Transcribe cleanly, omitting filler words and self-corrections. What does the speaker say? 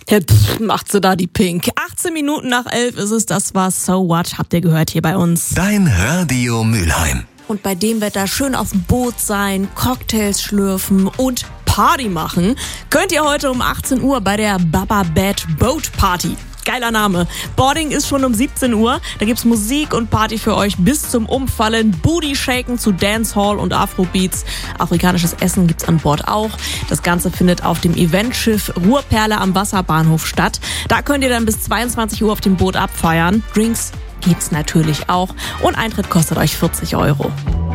Ja, macht sie da die Pink. 18 Minuten nach 11 ist es, das war So What, habt ihr gehört hier bei uns. Dein Radio Mülheim. Und bei dem Wetter schön auf dem Boot sein, Cocktails schlürfen und Party machen, könnt ihr heute um 18 Uhr bei der Baba Bad Boat Party. Geiler Name. Boarding ist schon um 17 Uhr. Da gibt's Musik und Party für euch bis zum Umfallen. Booty shaken zu Dancehall und Afrobeats. Afrikanisches Essen gibt's an Bord auch. Das Ganze findet auf dem Eventschiff Ruhrperle am Wasserbahnhof statt. Da könnt ihr dann bis 22 Uhr auf dem Boot abfeiern. Drinks gibt's natürlich auch. Und Eintritt kostet euch 40 €.